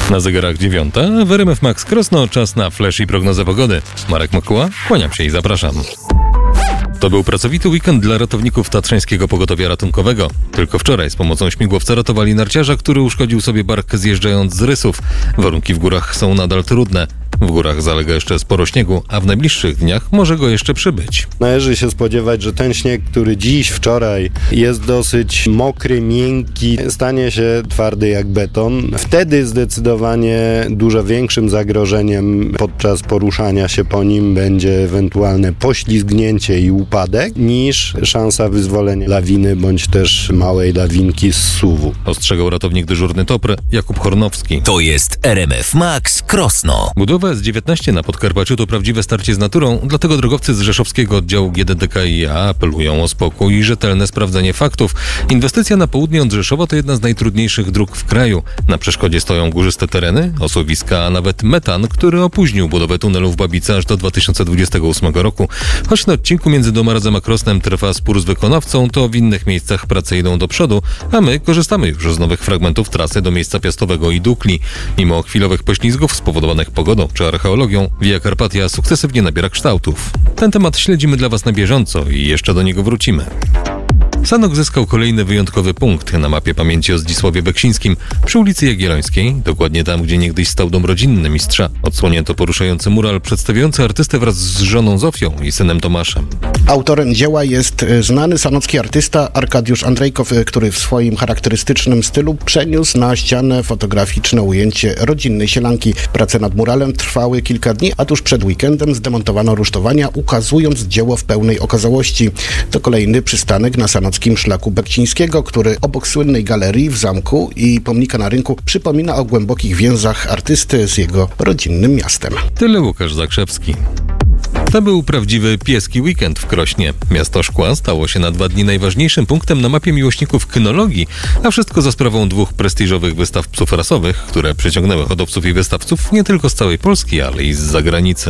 Na zegarach 9, w RMF Max Krosno czas na flash i prognozę pogody. Marek Mokuła, kłaniam się i zapraszam. To był pracowity weekend dla ratowników Tatrzańskiego Pogotowia Ratunkowego. Tylko wczoraj z pomocą śmigłowca ratowali narciarza, który uszkodził sobie bark zjeżdżając z rysów. Warunki w górach są nadal trudne. W górach zalega jeszcze sporo śniegu, a w najbliższych dniach może go jeszcze przybyć. Należy się spodziewać, że ten śnieg, który dziś, wczoraj jest dosyć mokry, miękki, stanie się twardy jak beton. Wtedy zdecydowanie dużo większym zagrożeniem podczas poruszania się po nim będzie ewentualne poślizgnięcie i upadek, niż szansa wyzwolenia lawiny, bądź też małej lawinki z zsuwu. Ostrzegał ratownik dyżurny TOPR Jakub Hornowski. To jest RMF Max Krosno. Budowa S19 na Podkarpaciu to prawdziwe starcie z naturą, dlatego drogowcy z rzeszowskiego oddziału GDDKiA apelują o spokój i rzetelne sprawdzenie faktów. Inwestycja na południe od Rzeszowa to jedna z najtrudniejszych dróg w kraju. Na przeszkodzie stoją górzyste tereny, osuwiska, a nawet metan, który opóźnił budowę tunelu w Babice aż do 2028 roku. Choć na odcinku między Domarzem a Krosnem trwa spór z wykonawcą, to w innych miejscach prace idą do przodu, a my korzystamy już z nowych fragmentów trasy do miejsca Piastowego i Dukli. Mimo chwilowych poślizgów spowodowanych pogodą czy archeologią, Via Carpatia sukcesywnie nabiera kształtów. Ten temat śledzimy dla Was na bieżąco i jeszcze do niego wrócimy. Sanok zyskał kolejny wyjątkowy punkt na mapie pamięci o Zdzisławie Beksińskim przy ulicy Jagiellońskiej, dokładnie tam, gdzie niegdyś stał dom rodzinny mistrza. Odsłonięto poruszający mural przedstawiający artystę wraz z żoną Zofią i synem Tomaszem. Autorem dzieła jest znany sanocki artysta Arkadiusz Andrejkow, który w swoim charakterystycznym stylu przeniósł na ścianę fotograficzne ujęcie rodzinnej sielanki. Prace nad muralem trwały kilka dni, a tuż przed weekendem zdemontowano rusztowania, ukazując dzieło w pełnej okazałości. To kolejny przystanek na sanockim szlaku Beksińskiego, który obok słynnej galerii w zamku i pomnika na rynku przypomina o głębokich więzach artysty z jego rodzinnym miastem. Tyle Łukasz Zakrzewski. To był prawdziwy pieski weekend w Krośnie. Miasto Szkła stało się na 2 dni najważniejszym punktem na mapie miłośników kynologii, a wszystko za sprawą 2 prestiżowych wystaw psów rasowych, które przyciągnęły hodowców i wystawców nie tylko z całej Polski, ale i z zagranicy.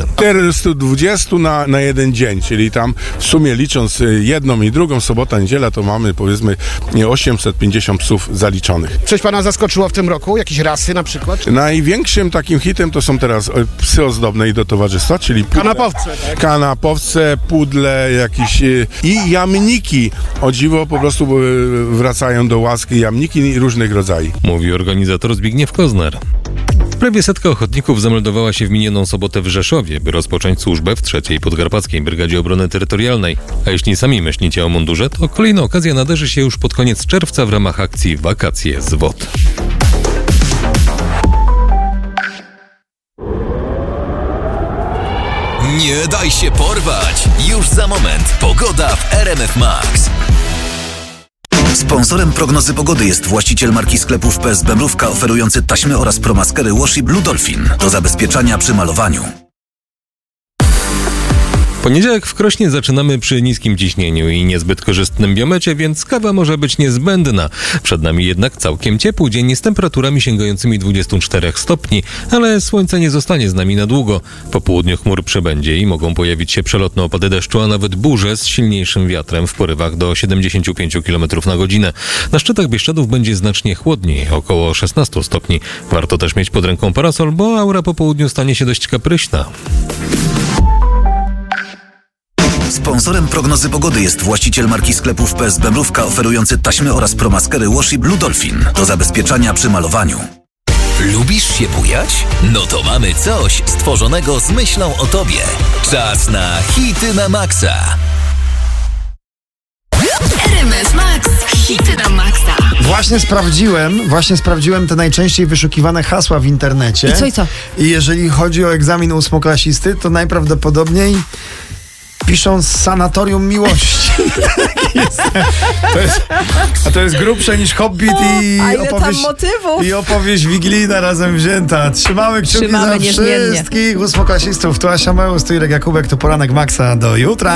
420 na jeden dzień, czyli tam w sumie licząc jedną i drugą, sobota, niedziela, to mamy powiedzmy 850 psów zaliczonych. Coś pana zaskoczyło w tym roku? Jakieś rasy na przykład? Największym takim hitem to są teraz psy ozdobne i do towarzystwa, czyli Kanapowce. Kanapowce, pudle jakieś i jamniki. O dziwo po prostu wracają do łaski jamniki różnych rodzajów. Mówi organizator Zbigniew Kozner. Prawie 100 ochotników zameldowała się w minioną sobotę w Rzeszowie, by rozpocząć służbę w 3. Podkarpackiej Brygadzie Obrony Terytorialnej. A jeśli sami myślicie o mundurze, to kolejna okazja nadarzy się już pod koniec czerwca w ramach akcji Wakacje z WOT. Nie daj się porwać! Już za moment pogoda w RMF Max. Sponsorem prognozy pogody jest właściciel marki sklepów PSB Mrówka oferujący taśmy oraz promaskery Washi Blue Dolphin do zabezpieczania przy malowaniu. Poniedziałek w Krośnie zaczynamy przy niskim ciśnieniu i niezbyt korzystnym biomecie, więc kawa może być niezbędna. Przed nami jednak całkiem ciepły dzień z temperaturami sięgającymi 24 stopni, ale słońce nie zostanie z nami na długo. Po południu chmur przybędzie i mogą pojawić się przelotne opady deszczu, a nawet burze z silniejszym wiatrem w porywach do 75 km na godzinę. Na szczytach Bieszczadów będzie znacznie chłodniej, około 16 stopni. Warto też mieć pod ręką parasol, bo aura po południu stanie się dość kapryśna. Sponsorem prognozy pogody jest właściciel marki sklepów PSB Mrówka oferujący taśmy oraz promaskery Washi Blue Dolphin do zabezpieczania przy malowaniu. Lubisz się bujać? No to mamy coś stworzonego z myślą o tobie. Czas na hity na maksa. RMF Max, hity na maksa. Właśnie sprawdziłem te najczęściej wyszukiwane hasła w internecie. I co? I jeżeli chodzi o egzamin ósmoklasisty, to najprawdopodobniej piszą z Sanatorium Miłości. To jest grubsze niż Hobbit i opowieść wigilijna razem wzięta. Trzymamy kciuki za niezmiennie wszystkich ósmoklasistów. Tu Asia Meus, tu Irek Jakubek, to poranek Maxa. Do jutra.